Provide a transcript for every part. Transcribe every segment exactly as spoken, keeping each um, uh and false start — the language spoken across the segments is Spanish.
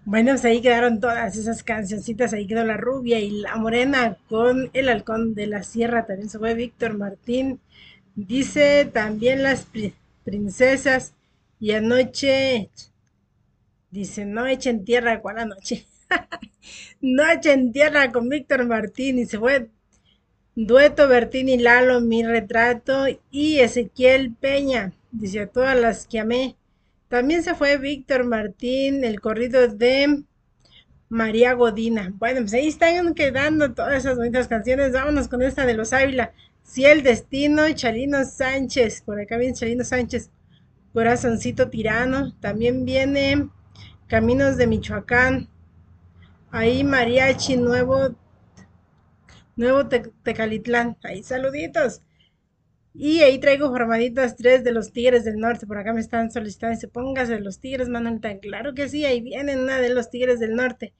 Bueno, pues ahí quedaron todas esas cancioncitas, ahí quedó La Rubia y La Morena con El Halcón de la Sierra, también se fue Víctor Martín. Dice también Las pri- Princesas y Anoche, dice Noche en Tierra, ¿cuál anoche? Noche en Tierra con Víctor Martín y se fue Dueto Bertín y Lalo, Mi Retrato y Ezequiel Peña, dice a todas las que amé. También se fue Víctor Martín, el corrido de María Godina. Bueno, pues ahí están quedando todas esas bonitas canciones. Vámonos con esta de los Ávila. Si el destino, Chalino Sánchez. Por acá viene Chalino Sánchez. Corazoncito tirano. También viene Caminos de Michoacán. Ahí Mariachi Nuevo, Nuevo Te- Tecalitlán. Ahí saluditos. Y ahí traigo formaditas tres de los Tigres del Norte. Por acá me están solicitando. Dice, póngase los Tigres, Manolita. Claro que sí, ahí vienen una de los Tigres del Norte.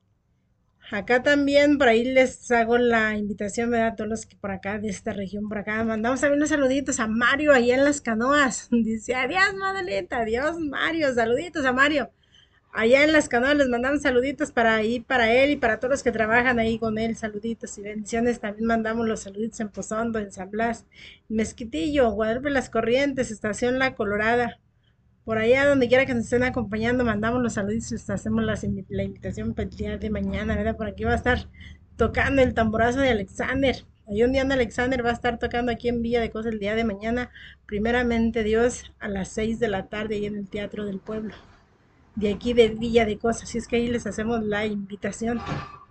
Acá también, por ahí les hago la invitación, ¿verdad? A todos los que por acá, de esta región, por acá, mandamos también unos saluditos a Mario, allá en las canoas. Dice, adiós, Madelita, adiós, Mario, saluditos a Mario. Allá en las canoas les mandamos saluditos para ahí, para él y para todos los que trabajan ahí con él, saluditos y bendiciones. También mandamos los saluditos en Pozondo, en San Blas, Mezquitillo, Guadalupe Las Corrientes, Estación La Colorada. Por allá, donde quiera que nos estén acompañando, mandamos los saludos, les hacemos las invi- la invitación para el día de mañana, ¿verdad? Por aquí va a estar tocando el tamborazo de Alexander. Ahí un día anda Alexander, va a estar tocando aquí en Villa de Cosas el día de mañana, primeramente Dios, a las seis de la tarde, ahí en el Teatro del Pueblo, de aquí de Villa de Cosas. Así es que ahí les hacemos la invitación.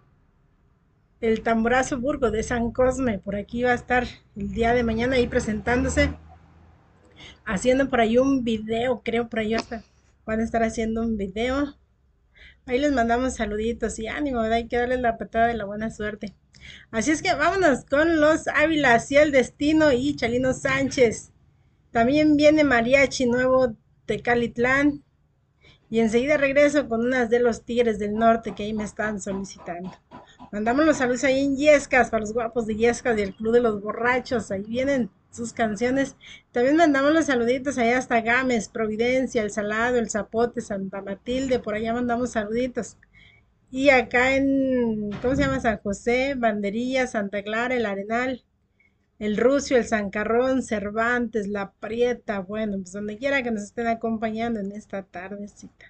El tamborazo Burgo de San Cosme, por aquí va a estar el día de mañana ahí presentándose, haciendo por ahí un video, creo por ahí hasta van a estar haciendo un video. Ahí les mandamos saluditos y ánimo, ¿verdad? Hay que darles la patada de la buena suerte. Así es que vámonos con los Ávila hacia el destino y Chalino Sánchez. También viene Mariachi Nuevo de Calitlán. Y enseguida regreso con unas de los Tigres del Norte que ahí me están solicitando. Mandamos los saludos ahí en Yescas, para los guapos de Yescas y el Club de los Borrachos. Ahí vienen sus canciones. También mandamos los saluditos allá hasta Gámez, Providencia, El Salado, El Zapote, Santa Matilde. Por allá mandamos saluditos. Y acá en, ¿cómo se llama? San José, Banderilla, Santa Clara, El Arenal, El Rucio, El Zancarrón, Cervantes, La Prieta. Bueno, pues donde quiera que nos estén acompañando en esta tardecita.